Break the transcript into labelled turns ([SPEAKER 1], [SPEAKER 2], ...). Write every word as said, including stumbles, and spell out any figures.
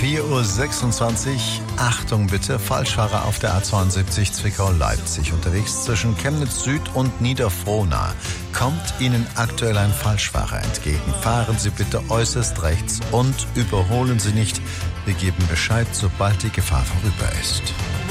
[SPEAKER 1] vier Uhr sechsundzwanzig. Achtung bitte, Falschfahrer auf der A zweiundsiebzig Zwickau-Leipzig unterwegs zwischen Chemnitz Süd und Niederfrohna. Kommt Ihnen aktuell ein Falschfahrer entgegen, fahren Sie bitte äußerst rechts und überholen Sie nicht. Wir geben Bescheid, sobald die Gefahr vorüber ist.